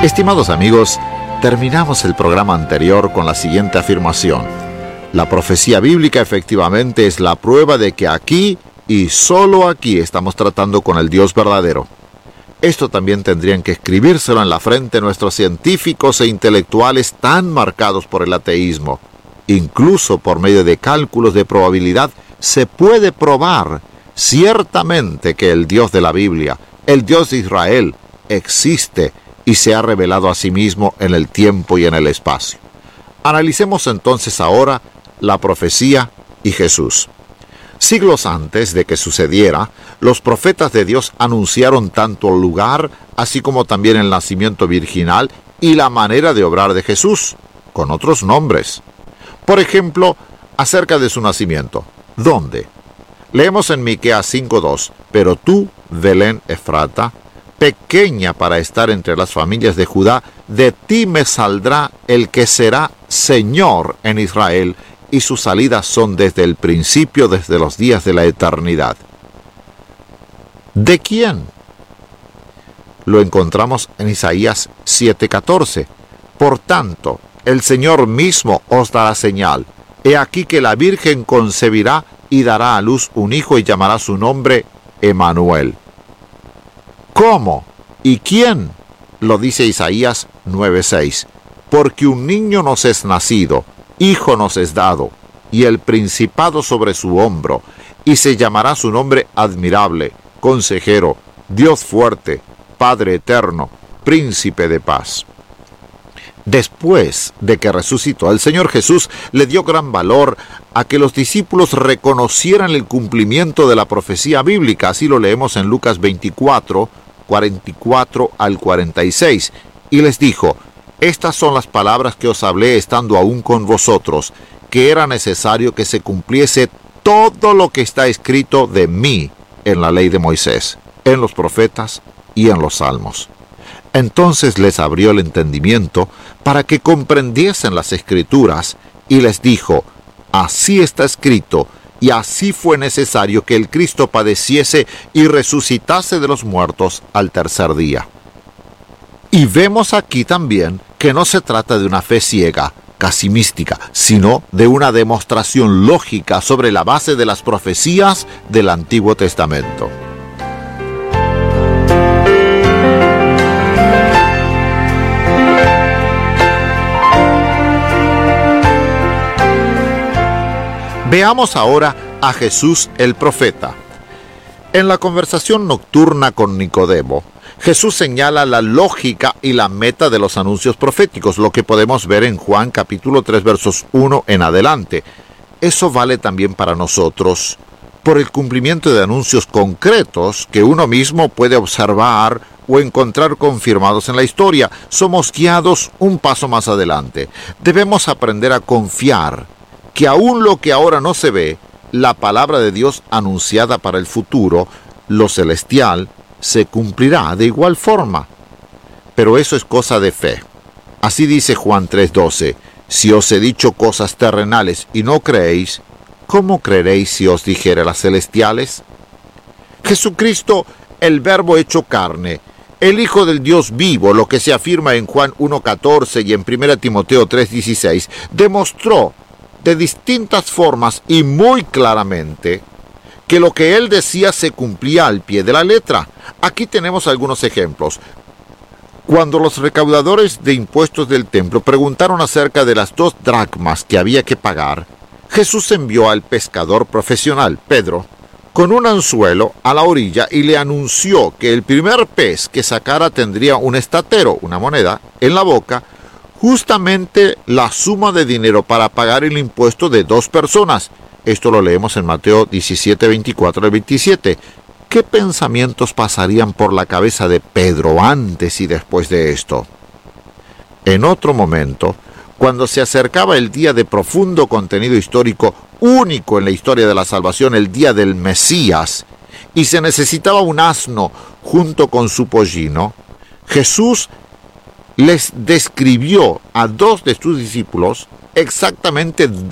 Estimados amigos, terminamos el programa anterior con la siguiente afirmación. La profecía bíblica efectivamente es la prueba de que aquí y solo aquí estamos tratando con el Dios verdadero. Esto también tendrían que escribírselo en la frente nuestros científicos e intelectuales tan marcados por el ateísmo. Incluso por medio de cálculos de probabilidad se puede probar ciertamente que el Dios de la Biblia, el Dios de Israel, existe y se ha revelado a sí mismo en el tiempo y en el espacio. Analicemos entonces ahora la profecía y Jesús. Siglos antes de que sucediera, los profetas de Dios anunciaron tanto el lugar, así como también el nacimiento virginal y la manera de obrar de Jesús, con otros nombres. Por ejemplo, acerca de su nacimiento. ¿Dónde? Leemos en Miqueas 5:2, pero tú, Belén Efrata, pequeña para estar entre las familias de Judá, de ti me saldrá el que será Señor en Israel, y sus salidas son desde el principio, desde los días de la eternidad. ¿De quién? Lo encontramos en Isaías 7:14. Por tanto, el Señor mismo os dará señal. He aquí que la Virgen concebirá y dará a luz un hijo y llamará su nombre Emmanuel. ¿Cómo? ¿Y quién? Lo dice Isaías 9:6. Porque un niño nos es nacido, hijo nos es dado, y el principado sobre su hombro, y se llamará su nombre admirable, consejero, Dios fuerte, Padre eterno, príncipe de paz. Después de que resucitó, el Señor Jesús le dio gran valor a que los discípulos reconocieran el cumplimiento de la profecía bíblica. Así lo leemos en Lucas 24, 44 al 46. Y les dijo: estas son las palabras que os hablé estando aún con vosotros, que era necesario que se cumpliese todo lo que está escrito de mí en la ley de Moisés, en los profetas y en los salmos. Entonces les abrió el entendimiento para que comprendiesen las Escrituras, y les dijo: así está escrito, y así fue necesario que el Cristo padeciese y resucitase de los muertos al tercer día. Y vemos aquí también que no se trata de una fe ciega, casi mística, sino de una demostración lógica sobre la base de las profecías del Antiguo Testamento. Veamos ahora a Jesús el profeta. En la conversación nocturna con Nicodemo, Jesús señala la lógica y la meta de los anuncios proféticos, lo que podemos ver en Juan capítulo 3 versos 1 en adelante. Eso vale también para nosotros por el cumplimiento de anuncios concretos que uno mismo puede observar o encontrar confirmados en la historia. Somos guiados un paso más adelante. Debemos aprender a confiar que aún lo que ahora no se ve, la palabra de Dios anunciada para el futuro, lo celestial, se cumplirá de igual forma. Pero eso es cosa de fe. Así dice Juan 3:12, si os he dicho cosas terrenales y no creéis, ¿cómo creeréis si os dijere las celestiales? Jesucristo, el Verbo hecho carne, el Hijo del Dios vivo, lo que se afirma en Juan 1:14 y en 1 Timoteo 3:16, demostró de distintas formas y muy claramente que lo que él decía se cumplía al pie de la letra. Aquí tenemos algunos ejemplos. Cuando los recaudadores de impuestos del templo preguntaron acerca de las 2 dracmas que había que pagar, Jesús envió al pescador profesional, Pedro, con un anzuelo a la orilla y le anunció que el primer pez que sacara tendría un estatero, una moneda, en la boca, justamente la suma de dinero para pagar el impuesto de 2 personas. Esto lo leemos en Mateo 17, 24 al 27. ¿Qué pensamientos pasarían por la cabeza de Pedro antes y después de esto? En otro momento, cuando se acercaba el día de profundo contenido histórico, único en la historia de la salvación, el día del Mesías, y se necesitaba un asno junto con su pollino, Jesús les describió a 2 de sus discípulos exactamente